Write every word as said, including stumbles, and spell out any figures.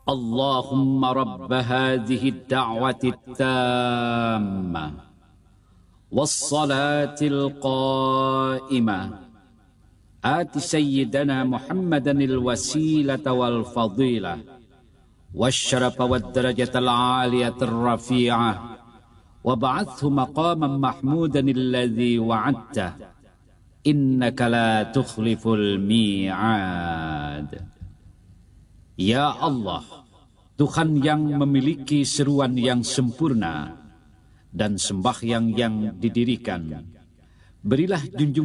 Allahumma rabb hadhihi ad-da'wati at-tammah was-salatil qa'imah ati sayyidana Muhammadan al-wasilata wal fadilah wasyarafa wad-darajatal 'aliyatir rafi'ah wa ba'athu maqaman mahmudan alladhi wa'adta innaka la tukhliful mi'ad. Ya Allah, Tuhan yang memiliki seruan yang sempurna dan sembahyang yang didirikan, berilah junjungan